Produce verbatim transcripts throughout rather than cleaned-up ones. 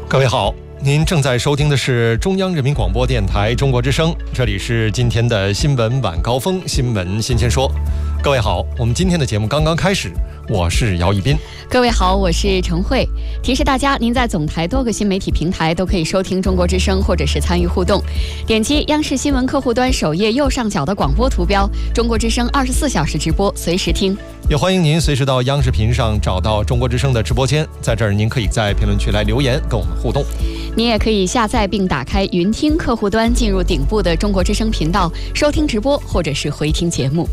各位好，您正在收听的是中央人民广播电台中国之声，这里是今天的新闻晚高峰，新闻新鲜说。各位好，我们今天的节目刚刚开始，我是姚一斌。 各位好，我是陈慧。提示大家，您在总台多个新媒体平台都可以收听中国之声，或者是参与互动。点击央视新闻客户端首页右上角的广播图标，中国之声二十四小时直播，随时听。 也欢迎您随时到央视频上找到中国之声的直播间，在这儿您可以在评论区来留言跟我们互动。 您也可以下载并打开云听客户端，进入顶部的中国之声频道，收听直播或者是回听节目。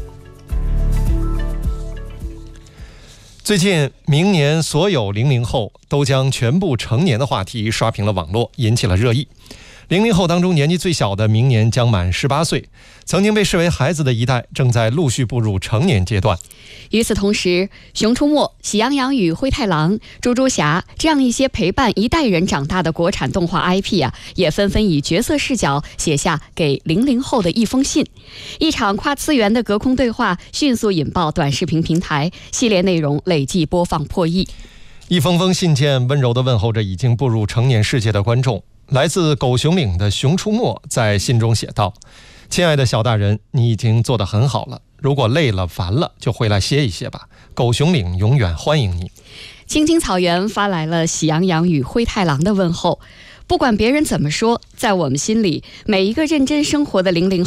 最近，明年所有零零后都将全部成年的话题刷屏了网络，引起了热议。零零后当中年纪最小的明年将满十八岁，曾经被视为孩子的一代正在陆续步入成年阶段。 与此同时，《熊出没》《喜羊羊与灰太狼》《猪猪侠》这样一些陪伴一代人长大的国产动画 I P 啊，也纷纷以角色视角写下给零零后的一封信。一场跨次元的隔空对话迅速引爆短视频平台，系列内容累计播放破亿。 一封封信件温柔地问候着已经步入成年世界的观众。来自狗熊岭的熊出没在信中写道：亲爱的小大人，你已经做得很好了，如果累了烦了就回来歇一歇吧，狗熊岭永远欢迎你。 青青草原发来了喜羊羊与灰太狼的问候。不管别人怎么说，在我们心里，每一个认真生活的零零